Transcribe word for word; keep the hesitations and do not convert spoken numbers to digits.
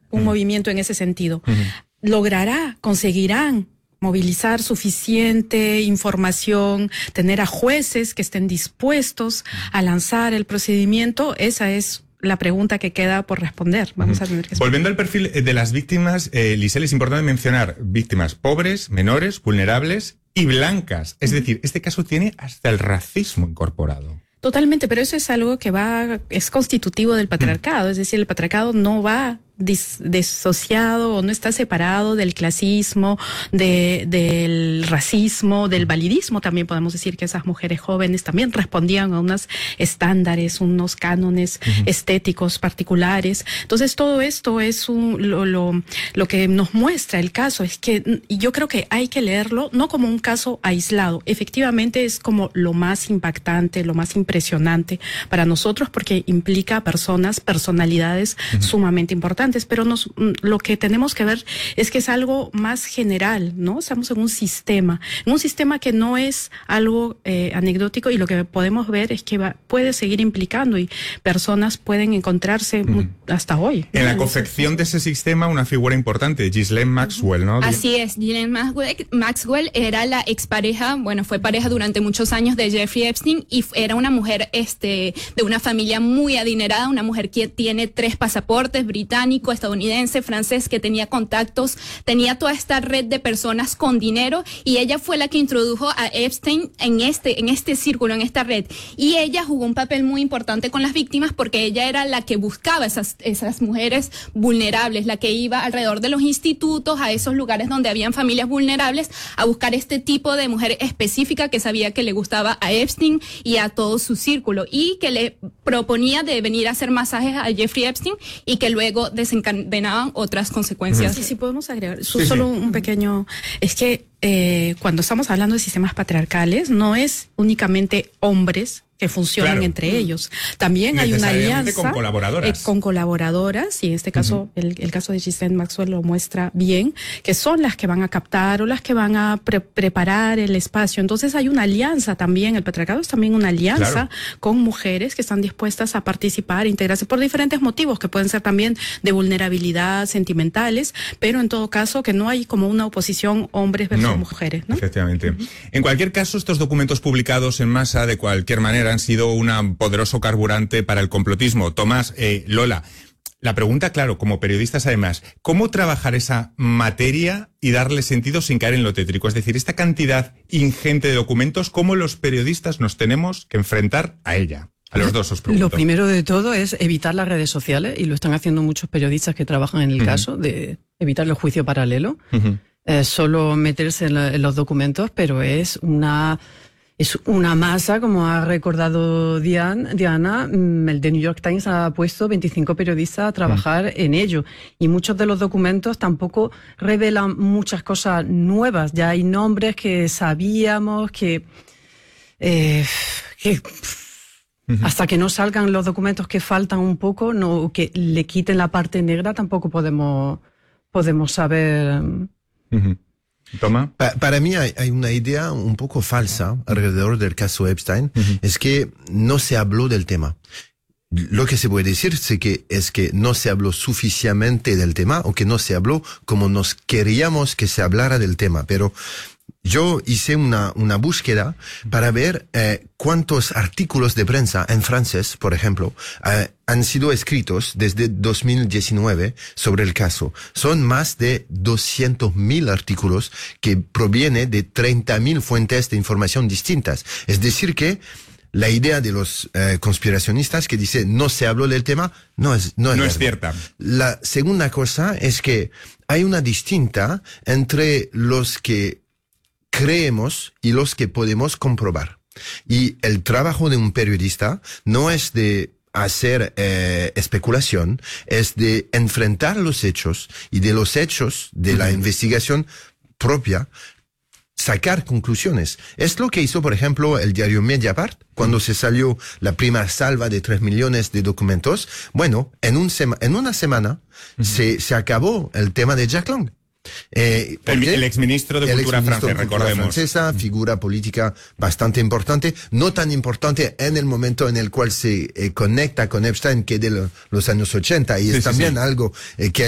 un uh-huh. movimiento en ese sentido. Uh-huh. ¿Logrará, conseguirán movilizar suficiente información, tener a jueces que estén dispuestos a lanzar el procedimiento? Esa es la pregunta que queda por responder. Vamos uh-huh. a tener que Volviendo al perfil de las víctimas, eh, Lisel, es importante mencionar víctimas pobres, menores, vulnerables y blancas. Es uh-huh. decir, este caso tiene hasta el racismo incorporado. Totalmente, pero eso es algo que va, es constitutivo del patriarcado, uh-huh. es decir, el patriarcado no va dis, disociado o no está separado del clasismo, de, del racismo, del validismo. También podemos decir que esas mujeres jóvenes también respondían a unos estándares, unos cánones uh-huh. estéticos particulares. Entonces todo esto es un, lo, lo, lo que nos muestra el caso, es que yo creo que hay que leerlo no como un caso aislado, efectivamente es como lo más impactante, lo más impresionante para nosotros porque implica personas, personalidades uh-huh. sumamente importantes. Pero nos, lo que tenemos que ver es que es algo más general, ¿no? Estamos en un sistema, en un sistema que no es algo eh, anecdótico y lo que podemos ver es que va, puede seguir implicando y personas pueden encontrarse mm. hasta hoy. En la confección de ese sistema, una figura importante, Ghislaine Maxwell, ¿no? Así es, Ghislaine Maxwell, Maxwell era la expareja, bueno, fue pareja durante muchos años de Jeffrey Epstein y era una mujer este, de una familia muy adinerada, una mujer que tiene tres pasaportes británicos, estadounidense, francés, que tenía contactos, tenía toda esta red de personas con dinero y ella fue la que introdujo a Epstein en este, en este círculo, en esta red. Y ella jugó un papel muy importante con las víctimas porque ella era la que buscaba esas, esas mujeres vulnerables, la que iba alrededor de los institutos, a esos lugares donde habían familias vulnerables, a buscar este tipo de mujer específica que sabía que le gustaba a Epstein y a todo su círculo y que le proponía de venir a hacer masajes a Jeffrey Epstein y que luego desencadenaban otras consecuencias. Sí, sí, podemos agregar. Sí, solo sí. un pequeño... Es que eh, cuando estamos hablando de sistemas patriarcales, no es únicamente hombres que funcionan claro. entre ellos. También hay una alianza con colaboradoras. Eh, con colaboradoras, y en este caso, uh-huh. el, el caso de Ghislaine Maxwell lo muestra bien, que son las que van a captar o las que van a pre preparar el espacio. Entonces hay una alianza también, el patriarcado es también una alianza claro. con mujeres que están dispuestas a participar, integrarse por diferentes motivos, que pueden ser también de vulnerabilidad, sentimentales, pero en todo caso que no hay como una oposición hombres versus no, mujeres, ¿no? Efectivamente. Uh-huh. En cualquier caso, estos documentos publicados en masa, de cualquier manera, han sido un poderoso carburante para el complotismo. Tomás, eh, Lola, la pregunta, claro, como periodistas además, ¿cómo trabajar esa materia y darle sentido sin caer en lo tétrico? Es decir, esta cantidad ingente de documentos, ¿cómo los periodistas nos tenemos que enfrentar a ella? A los dos os pregunto. Lo primero de todo es evitar las redes sociales, y lo están haciendo muchos periodistas que trabajan en el uh-huh. caso, de evitar el juicio paralelo. Uh-huh. eh, solo meterse en, la, en los documentos, pero es una... Es una masa, como ha recordado Diana, Diana, el The New York Times ha puesto veinticinco periodistas a trabajar mm. en ello. Y muchos de los documentos tampoco revelan muchas cosas nuevas. Ya hay nombres que sabíamos que... Eh, que uh-huh. hasta que no salgan los documentos que faltan un poco, no, que le quiten la parte negra, tampoco podemos, podemos saber... Uh-huh. Toma. Pa para mí hay, hay una idea un poco falsa alrededor del caso Epstein, uh-huh. es que no se habló del tema. Lo que se puede decir es que, es que no se habló suficientemente del tema, o que no se habló como nos queríamos que se hablara del tema, pero yo hice una, una búsqueda para ver eh, cuántos artículos de prensa en francés, por ejemplo, eh, han sido escritos desde dos mil diecinueve sobre el caso. Son más de doscientos mil artículos que provienen de treinta mil fuentes de información distintas. Es decir que la idea de los eh, conspiracionistas que dice no se habló del tema, no es, no es, no es cierta. La segunda cosa es que hay una distinta entre los que creemos y los que podemos comprobar. Y el trabajo de un periodista no es de hacer eh, especulación, es de enfrentar los hechos y de los hechos de la investigación propia sacar conclusiones. Es lo que hizo, por ejemplo, el diario Mediapart cuando se salió la primera salva de tres millones de documentos. Bueno, en, un sema en una semana uh-huh. se, se acabó el tema de Jack Lang. Eh, el, el exministro de Cultura francés, recordemos. Francesa, figura política bastante importante, no tan importante en el momento en el cual se eh, conecta con Epstein, que de lo, los años ochenta, y sí, es sí, también sí. algo eh, que